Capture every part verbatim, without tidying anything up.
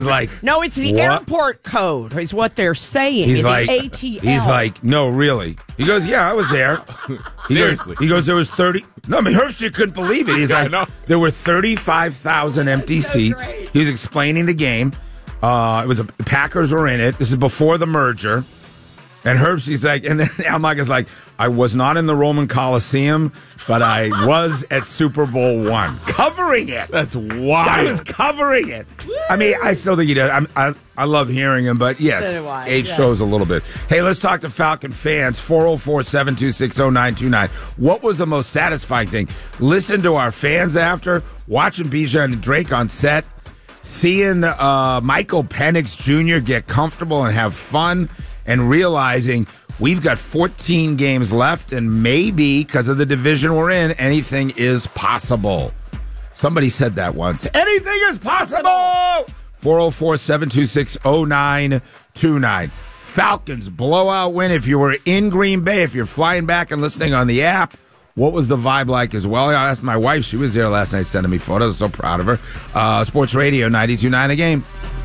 like, no, it's the what? airport code is what they're saying. He's it's like, the A T L. He's like, no, really. He goes, yeah, I was there. He Seriously. Goes, he goes, there was thirty. No, I mean, Herbstreit couldn't believe it. He's Yeah, like, I know. there were thirty-five thousand empty so seats. great. He was explaining the game. Uh, it was a, the Packers were in it. This is before the merger. And Herbstreit's like, and then Almaga's like, I was not in the Roman Coliseum, but I was at Super Bowl one. Covering it. That's wild. I was covering it. I mean, I still think he does. I'm, I I love hearing him, but yes, So do I, age yeah. shows a little bit. Hey, let's talk to Falcon fans. four oh four, seven two six, oh nine two nine. What was the most satisfying thing? Listen to our fans after, watching Bijan and Drake on set, seeing uh, Michael Penix Junior get comfortable and have fun, and realizing we've got fourteen games left, and maybe because of the division we're in, anything is possible. Somebody said that once. Anything is possible! four oh four, seven two six, oh nine two nine. Falcons blowout win. If you were in Green Bay, if you're flying back and listening on the app, what was the vibe like as well? I asked my wife. She was there last night sending me photos. I was so proud of her. Uh, Sports Radio ninety-two point nine The Game.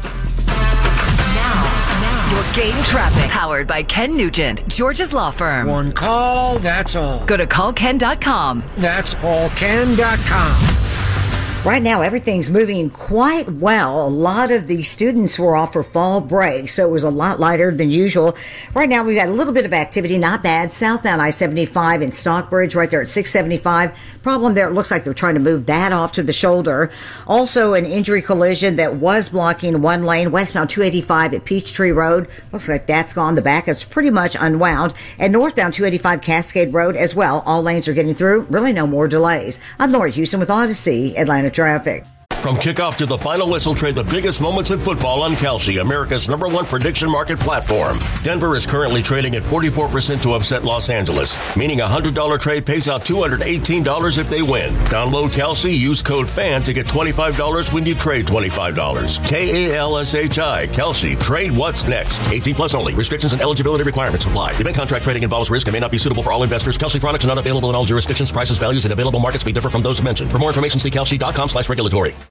Your game traffic. Powered by Ken Nugent, George's Law Firm. One call, that's all. Go to call ken dot com. That's all ken dot com. Right now, everything's moving quite well. A lot of the students were off for fall break, so it was a lot lighter than usual. Right now, we've got a little bit of activity, not bad. Southbound I seventy-five in Stockbridge, right there at six seventy-five. Problem there, it looks like they're trying to move that off to the shoulder. Also, an injury collision that was blocking one lane, westbound two eighty-five at Peachtree Road. Looks like that's gone. The backup's pretty much unwound. And northbound two eighty-five Cascade Road as well. All lanes are getting through. Really no more delays. I'm Lori Houston with Odyssey Atlanta Traffic. From kickoff to the final whistle, trade the biggest moments in football on Kalshi, America's number one prediction market platform. Denver is currently trading at forty-four percent to upset Los Angeles, meaning a one hundred dollars trade pays out two hundred eighteen dollars if they win. Download Kalshi, use code FAN to get twenty-five dollars when you trade twenty-five dollars. K A L S H I, Kalshi. Trade what's next. eighteen plus only. Restrictions and eligibility requirements apply. Event contract trading involves risk and may not be suitable for all investors. Kalshi products are not available in all jurisdictions. Prices, values, and available markets may differ from those mentioned. For more information, see kalshi dot com slash regulatory.